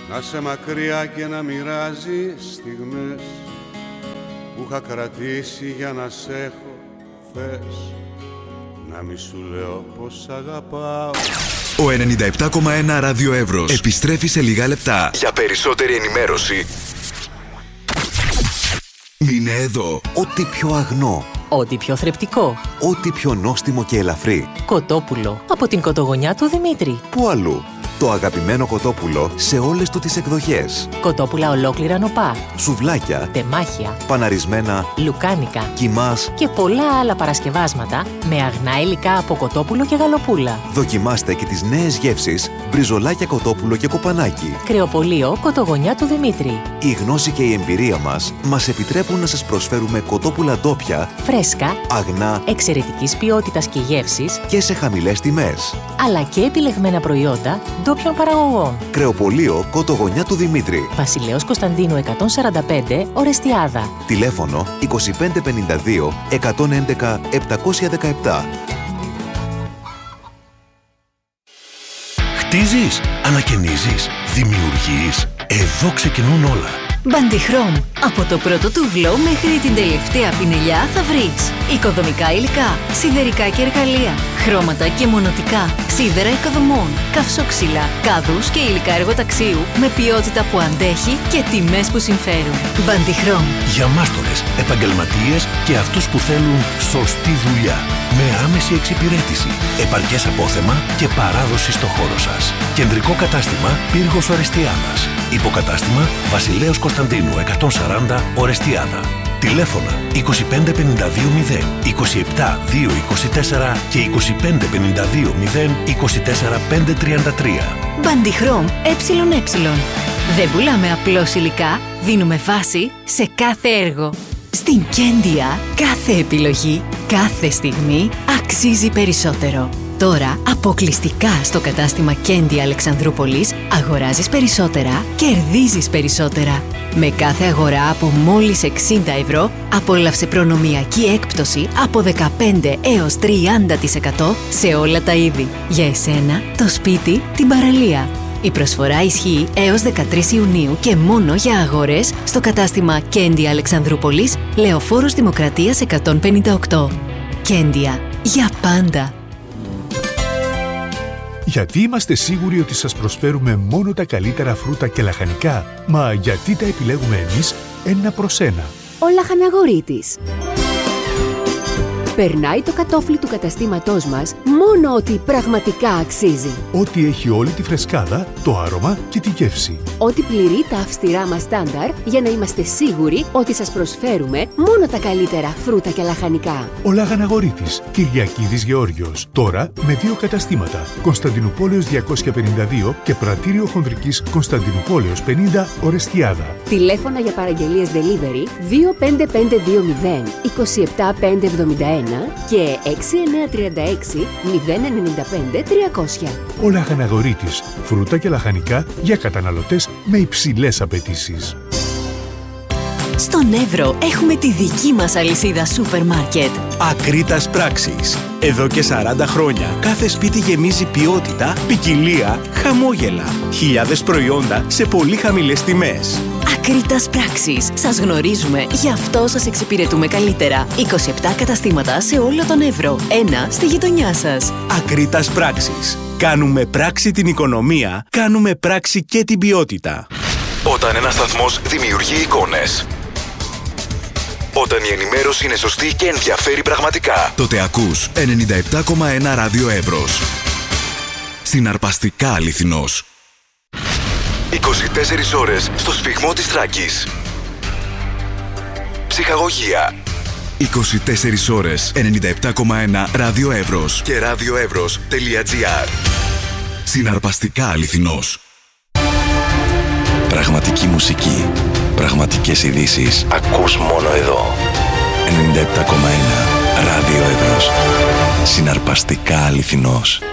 να σε μακριά και να μοιράζει στιγμές που είχα κρατήσει για να σ' έχω. Θες να μη σου λέω πως αγαπάω. Ο 97,1 Ράδιο Εύρος επιστρέφει σε λίγα λεπτά. Για περισσότερη ενημέρωση μείνε εδώ. Ό,τι πιο αγνό, ό,τι πιο θρεπτικό, ό,τι πιο νόστιμο και ελαφρύ. Κοτόπουλο από την κοτογονιά του Δημήτρη. Πού αλλού? Το αγαπημένο κοτόπουλο σε όλες του τις εκδοχές. Κοτόπουλα ολόκληρα νοπά, Σουβλάκια, τεμάχια, παναρισμένα, λουκάνικα, κιμάς και πολλά άλλα παρασκευάσματα με αγνά υλικά από κοτόπουλο και γαλοπούλα. Δοκιμάστε και τις νέες γεύσεις μπριζολάκια κοτόπουλο και κοπανάκι. Κρεοπωλείο κοτογονιά του Δημήτρη. Η γνώση και η εμπειρία μας επιτρέπουν να σας προσφέρουμε κοτόπουλα ντόπια, Φρέσκα, αγνά, εξαιρετικής ποιότητας και γεύσης, και σε χαμηλές τιμές. αλλά και επιλεγμένα προϊόντα ντόπιων παραγωγών. Κρεοπωλείο κοτογονιά του Δημήτρη. Βασιλέως Κωνσταντίνου 145, Ορεστιάδα. Τηλέφωνο 2552 111 717. Χτίζεις, ανακαινίζεις, δημιουργείς. Εδώ ξεκινούν όλα. Μπαντιχρώμ. Από το πρώτο τουβλό μέχρι την τελευταία πινελιά θα βρεις οικοδομικά υλικά, σιδερικά και εργαλεία, χρώματα και μονοτικά, σίδερα οικοδομών, καυσόξυλα, κάδους και υλικά εργοταξίου με ποιότητα που αντέχει και τιμές που συμφέρουν. Μπαντιχρώμ. Για μάστορες, επαγγελματίες και αυτούς που θέλουν σωστή δουλειά. Με άμεση εξυπηρέτηση, επαρκές απόθεμα και παράδοση στο χώρο σας. Κεντρικό κατάστημα Πύργος Ορεστιάδας. Υποκατάστημα Βασιλέως Κωνσταντίνου 140, Ορεστιάδα. Τηλέφωνα 25520 27224 και 25520 24533. Μπαντιχρώμ ΕΕ. Δεν πουλάμε απλώς υλικά, δίνουμε βάση σε κάθε έργο. Στην Κέντια, κάθε επιλογή, κάθε στιγμή αξίζει περισσότερο. Τώρα, αποκλειστικά στο κατάστημα Κέντια Αλεξανδρούπολης, αγοράζεις περισσότερα, κερδίζεις περισσότερα. Με κάθε αγορά από μόλις 60 ευρώ, απόλαυσε προνομιακή έκπτωση από 15 έως 30% σε όλα τα είδη. Για εσένα, το σπίτι, την παραλία. Η προσφορά ισχύει έως 13 Ιουνίου και μόνο για αγορές στο κατάστημα Κέντια Αλεξανδρούπολης, Λεωφόρος Δημοκρατίας 158. Κέντια. Για πάντα. Γιατί είμαστε σίγουροι ότι σας προσφέρουμε μόνο τα καλύτερα φρούτα και λαχανικά? Μα γιατί τα επιλέγουμε εμείς ένα προς ένα? Ο Λαχαναγορείτης. Περνάει το κατόφλι του καταστήματός μας μόνο ότι πραγματικά αξίζει. Ό,τι έχει όλη τη φρεσκάδα, το άρωμα και τη γεύση. Ό,τι πληρεί τα αυστηρά μας στάνταρ για να είμαστε σίγουροι ότι σας προσφέρουμε μόνο τα καλύτερα φρούτα και λαχανικά. Ο Λαχαναγορείτης, Κυριακίδης Γεώργιος. Τώρα με 2 καταστήματα. Κωνσταντινούπολεως 252 και Πρατήριο Χονδρικής Κωνσταντινούπολεως 50, Ορεστιάδα. Τηλέφωνα για παραγγελίες delivery 25520 27571 και 6936 095 300. Ο Λαχαναγορείτης, φρούτα και λαχανικά για καταναλωτές με υψηλές απαιτήσεις. Στον Εύρο έχουμε τη δική μας αλυσίδα σούπερ μάρκετ. Ακρίτας Πράξης. Εδώ και 40 χρόνια κάθε σπίτι γεμίζει ποιότητα, ποικιλία, χαμόγελα. Χιλιάδες προϊόντα σε πολύ χαμηλές τιμές. Ακρίτας Πράξης. Σας γνωρίζουμε, γι' αυτό σας εξυπηρετούμε καλύτερα. 27 καταστήματα σε όλο τον Εύρο. Ένα στη γειτονιά σας. Ακρίτας Πράξης. Κάνουμε πράξη την οικονομία, κάνουμε πράξη και την ποιότητα. Όταν ένας σταθμός δημιουργεί εικόνες, όταν η ενημέρωση είναι σωστή και ενδιαφέρει πραγματικά, τότε ακούς 97,1 Ράδιο Εύρος. Συναρπαστικά αληθινός. 24 ώρες στο σφιγμό της Θράκης. Ψυχαγωγία. 24 ώρες 97,1 Ράδιο Εύρος και radioevros.gr. Συναρπαστικά αληθινός. Πραγματική μουσική, πραγματικές ειδήσεις. Ακούς μόνο εδώ. 97,1 Ράδιο Εύρος. Συναρπαστικά αληθινός.